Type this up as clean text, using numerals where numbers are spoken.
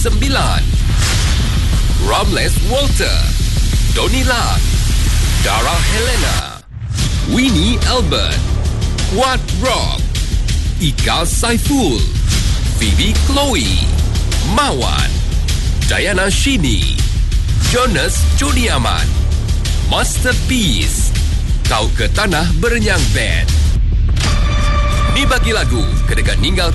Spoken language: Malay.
9. Ramles Walter, Donnie Lam, Dara Helena, Winnie Albert, Kuat Rock, Ika Saiful, Phoebe Chloe, Mawan, Diana Shini, Jonas Jodiaman, Masterpiece, Kau ke Tanah Berenyang Band. Ni bagi lagu kedekat ninggal